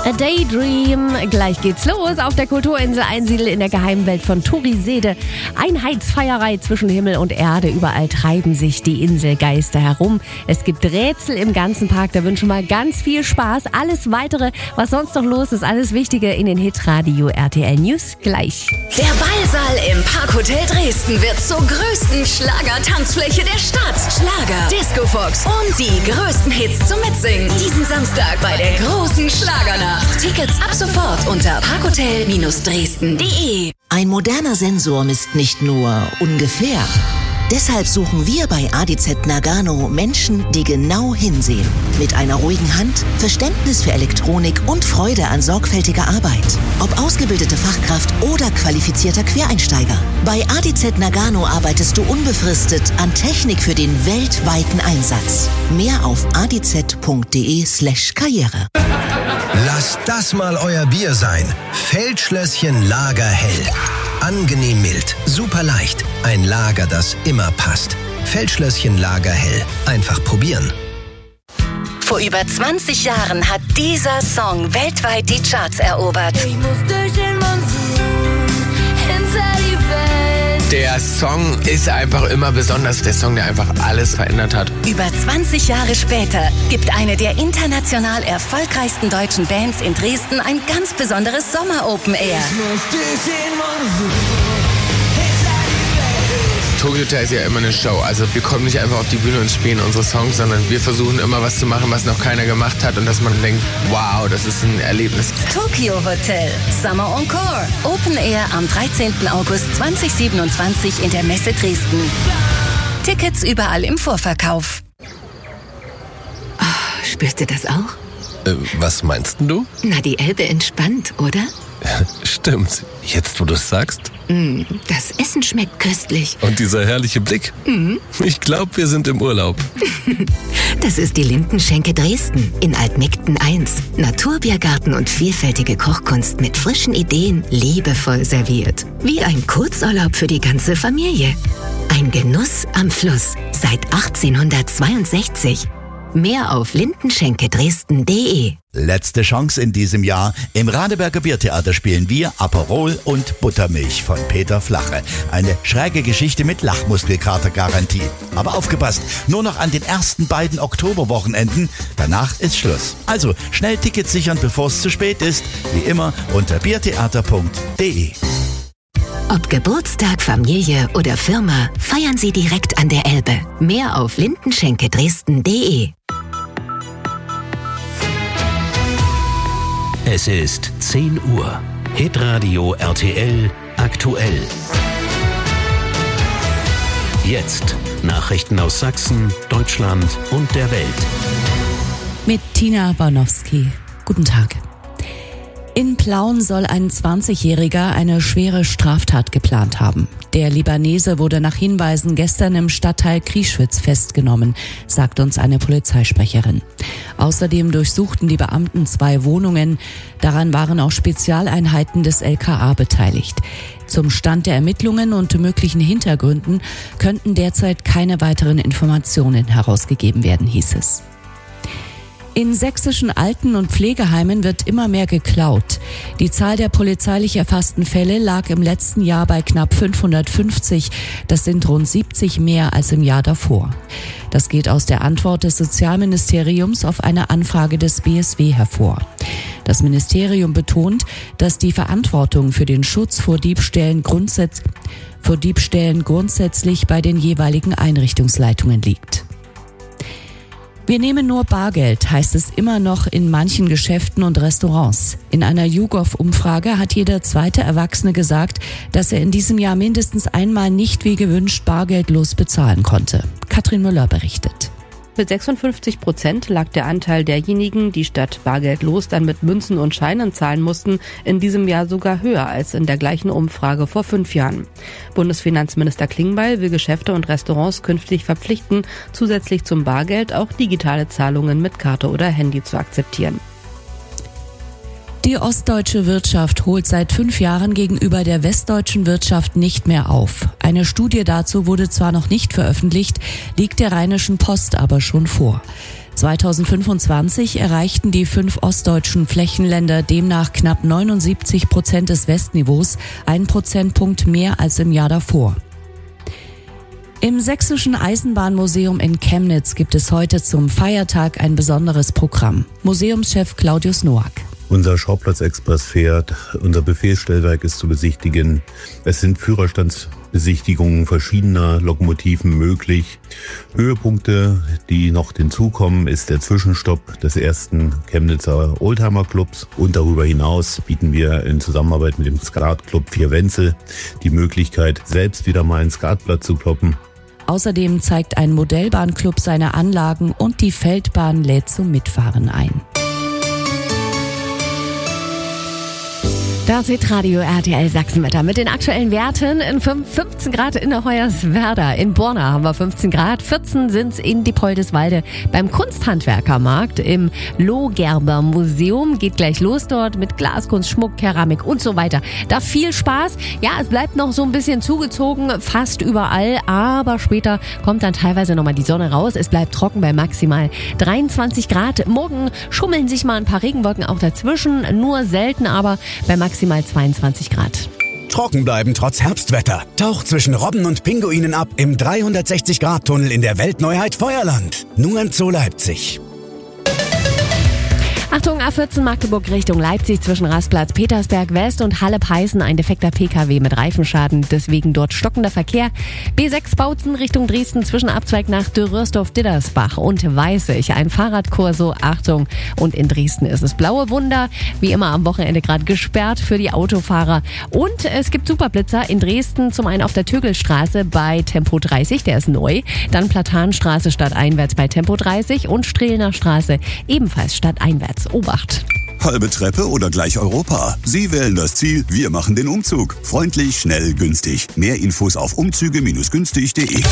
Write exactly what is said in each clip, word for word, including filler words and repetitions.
A Daydream. Gleich geht's los auf der Kulturinsel Einsiedel in der Geheimwelt von Turisede. Einheitsfeierei zwischen Himmel und Erde. Überall treiben sich die Inselgeister herum. Es gibt Rätsel im ganzen Park. Da wünschen wir ganz viel Spaß. Alles Weitere, was sonst noch los ist, alles Wichtige in den Hitradio R T L News gleich. Der Ballsaal im Parkhotel Dresden wird zur größten Schlager-Tanzfläche der Stadt. Schlager, Discofox und die größten Hits zum Mitsingen. Diesen Samstag bei der großen Schlagernacht. Tickets ab sofort unter parkhotel Dresden punkt de. Ein moderner Sensor misst nicht nur ungefähr. Deshalb suchen wir bei A D Z Nagano Menschen, die genau hinsehen. Mit einer ruhigen Hand, Verständnis für Elektronik und Freude an sorgfältiger Arbeit. Ob ausgebildete Fachkraft oder qualifizierter Quereinsteiger. Bei A D Z Nagano arbeitest du unbefristet an Technik für den weltweiten Einsatz. Mehr auf adz punkt de slash karriere. Lasst das mal euer Bier sein. Feldschlösschen Lager Hell. Angenehm mild, super leicht. Ein Lager, das immer passt. Feldschlösschen Lager Hell. Einfach probieren. Vor über zwanzig Jahren hat dieser Song weltweit die Charts erobert. Ich muss durch den Monsun, hinter die Welt. Der Song ist einfach immer besonders. Der Song, der einfach alles verändert hat. Über zwanzig Jahre später gibt eine der international erfolgreichsten deutschen Bands in Dresden ein ganz besonderes Sommer-Open Air. Tokyo Hotel ist ja immer eine Show. Also wir kommen nicht einfach auf die Bühne und spielen unsere Songs, sondern wir versuchen immer was zu machen, was noch keiner gemacht hat und dass man denkt, wow, das ist ein Erlebnis. Tokyo Hotel Summer Encore. Open Air am dreizehnten August zweitausendsiebenundzwanzig in der Messe Dresden. Tickets überall im Vorverkauf. Oh, spürst du das auch? Äh, was meinst denn du? Na, die Elbe entspannt, oder? Stimmt. Jetzt, wo du es sagst. Mm, das Essen schmeckt köstlich. Und dieser herrliche Blick. Mm. Ich glaube, wir sind im Urlaub. Das ist die Lindenschenke Dresden in Altmegden eins. Naturbiergarten und vielfältige Kochkunst mit frischen Ideen, liebevoll serviert. Wie ein Kurzurlaub für die ganze Familie. Ein Genuss am Fluss seit achtzehnhundertzweiundsechzig. Mehr auf lindenschenke dresden punkt de. Letzte Chance in diesem Jahr. Im Radeberger Biertheater spielen wir Aperol und Buttermilch von Peter Flache. Eine schräge Geschichte mit Lachmuskelkater-Garantie. Aber aufgepasst, nur noch an den ersten beiden Oktoberwochenenden. Danach ist Schluss. Also schnell Tickets sichern, bevor es zu spät ist. Wie immer unter biertheater punkt de. Ob Geburtstag, Familie oder Firma, feiern Sie direkt an der Elbe. Mehr auf lindenschenke dresden punkt de. Es ist zehn Uhr. Hitradio R T L aktuell. Jetzt Nachrichten aus Sachsen, Deutschland und der Welt. Mit Tina Barnowski. Guten Tag. In Plauen soll ein zwanzigjähriger eine schwere Straftat geplant haben. Der Libanese wurde nach Hinweisen gestern im Stadtteil Krieschwitz festgenommen, sagt uns eine Polizeisprecherin. Außerdem durchsuchten die Beamten zwei Wohnungen. Daran waren auch Spezialeinheiten des L K A beteiligt. Zum Stand der Ermittlungen und möglichen Hintergründen könnten derzeit keine weiteren Informationen herausgegeben werden, hieß es. In sächsischen Alten- und Pflegeheimen wird immer mehr geklaut. Die Zahl der polizeilich erfassten Fälle lag im letzten Jahr bei knapp fünfhundertfünfzig. Das sind rund siebzig mehr als im Jahr davor. Das geht aus der Antwort des Sozialministeriums auf eine Anfrage des B S W hervor. Das Ministerium betont, dass die Verantwortung für den Schutz vor Diebstählen, grundsätz- vor Diebstählen grundsätzlich bei den jeweiligen Einrichtungsleitungen liegt. Wir nehmen nur Bargeld, heißt es immer noch in manchen Geschäften und Restaurants. In einer YouGov-Umfrage hat jeder zweite Erwachsene gesagt, dass er in diesem Jahr mindestens einmal nicht wie gewünscht bargeldlos bezahlen konnte. Katrin Müller berichtet. Mit sechsundfünfzig Prozent lag der Anteil derjenigen, die statt bargeldlos dann mit Münzen und Scheinen zahlen mussten, in diesem Jahr sogar höher als in der gleichen Umfrage vor fünf Jahren. Bundesfinanzminister Klingbeil will Geschäfte und Restaurants künftig verpflichten, zusätzlich zum Bargeld auch digitale Zahlungen mit Karte oder Handy zu akzeptieren. Die ostdeutsche Wirtschaft holt seit fünf Jahren gegenüber der westdeutschen Wirtschaft nicht mehr auf. Eine Studie dazu wurde zwar noch nicht veröffentlicht, liegt der Rheinischen Post aber schon vor. zweitausendfünfundzwanzig erreichten die fünf ostdeutschen Flächenländer demnach knapp neunundsiebzig Prozent des Westniveaus, ein Prozentpunkt mehr als im Jahr davor. Im Sächsischen Eisenbahnmuseum in Chemnitz gibt es heute zum Feiertag ein besonderes Programm. Museumschef Claudius Noack. Unser Schauplatz-Express fährt, unser Befehlsstellwerk ist zu besichtigen. Es sind Führerstandsbesichtigungen verschiedener Lokomotiven möglich. Höhepunkte, die noch hinzukommen, ist der Zwischenstopp des ersten Chemnitzer Oldtimer Clubs. Und darüber hinaus bieten wir in Zusammenarbeit mit dem Skatclub Vierwenzel die Möglichkeit, selbst wieder mal ein Skatblatt zu kloppen. Außerdem zeigt ein Modellbahnclub seine Anlagen und die Feldbahn lädt zum Mitfahren ein. Das Hitradio R T L Sachsenwetter mit den aktuellen Werten. In fünfzehn Grad in der Hoyerswerda. In Borna haben wir fünfzehn Grad. vierzehn sind's in Diepoldeswalde. Beim Kunsthandwerkermarkt im Lohgerber Museum geht gleich los dort mit Glaskunst, Schmuck, Keramik und so weiter. Da viel Spaß. Ja, es bleibt noch so ein bisschen zugezogen, fast überall. Aber später kommt dann teilweise nochmal die Sonne raus. Es bleibt trocken bei maximal dreiundzwanzig Grad. Morgen schummeln sich mal ein paar Regenwolken auch dazwischen. Nur selten, aber bei maximal maximal zweiundzwanzig Grad. Trocken bleiben trotz Herbstwetter. Tauch zwischen Robben und Pinguinen ab im dreihundertsechzig Grad Tunnel in der Weltneuheit Feuerland. Nur im Zoo Leipzig. Achtung, A vierzehn Magdeburg Richtung Leipzig zwischen Rastplatz Petersberg West und Halle-Peißen ein defekter P K W mit Reifenschaden, deswegen dort stockender Verkehr. B sechs Bautzen Richtung Dresden zwischen Abzweig nach Dürrösdorf-Dittersbach und Weißig ein Fahrradkorso, Achtung, und in Dresden ist es Blaue Wunder, wie immer am Wochenende gerade gesperrt für die Autofahrer. Und es gibt Superblitzer in Dresden, zum einen auf der Tögelstraße bei Tempo dreißig, der ist neu, dann Platanstraße stadteinwärts bei Tempo dreißig und Strehlner Straße ebenfalls stadteinwärts. Obacht. Halbe Treppe oder gleich Europa? Sie wählen das Ziel, wir machen den Umzug. Freundlich, schnell, günstig. Mehr Infos auf umzüge günstig punkt de.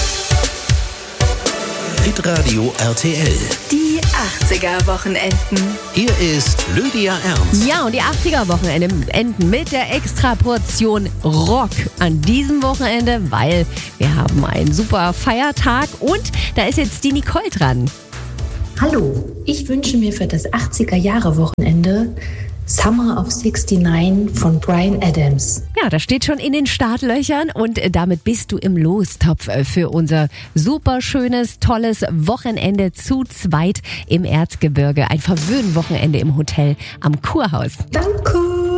Hitradio R T L. Die achtziger-Wochenenden. Hier ist Lydia Ernst. Ja, und die achtziger-Wochenende enden mit der Extraportion Rock an diesem Wochenende, weil wir haben einen super Feiertag und da ist jetzt die Nicole dran. Hallo, ich wünsche mir für das achtziger-Jahre-Wochenende Summer of sixty-nine von Bryan Adams. Ja, das steht schon in den Startlöchern und damit bist du im Lostopf für unser super schönes, tolles Wochenende zu zweit im Erzgebirge. Ein Verwöhn-Wochenende im Hotel am Kurhaus. Danke!